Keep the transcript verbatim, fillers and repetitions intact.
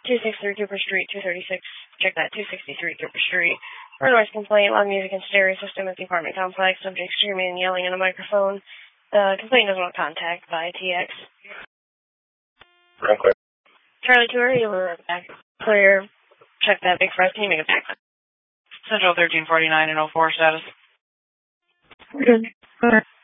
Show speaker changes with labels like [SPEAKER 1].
[SPEAKER 1] two sixty-three Cooper Street, two thirty-six. Check that, two sixty-three Cooper Street. For a noise complaint, loud music and stereo system at the apartment complex. Subject screaming and yelling in a microphone. Uh, complaint doesn't want contact by T X.
[SPEAKER 2] Okay.
[SPEAKER 1] Charlie two, you were back clear. Check that big fries. Can you make a back?
[SPEAKER 3] Central thirteen forty-nine and oh four status.
[SPEAKER 1] Good. Go ahead.